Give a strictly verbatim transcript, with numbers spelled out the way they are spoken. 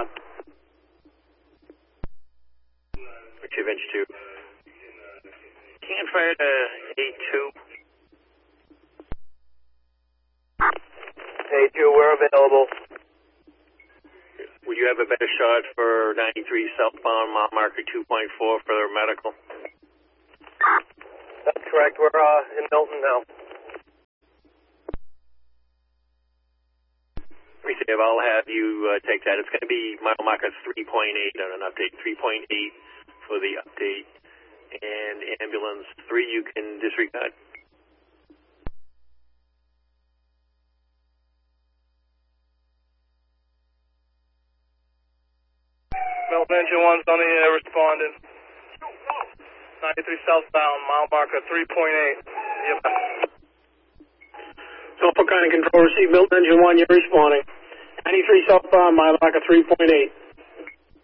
respond. Chief Inch two. Can fire to A two. A two, we're available. Would you have a better shot for ninety-three southbound, mile marker two point four for medical? That's correct. We're uh, in Milton now. Dave, I'll have you uh, take that. It's going to be mile marker three point eight on an update. three point eight for the update. And ambulance three, you can disregard. Milton Engine one's on the air responding. ninety-three southbound, mile marker three point eight. Yep. Norfolk County Control, receive Milton Engine one, you're responding. ninety-three southbound, mile marker three point eight.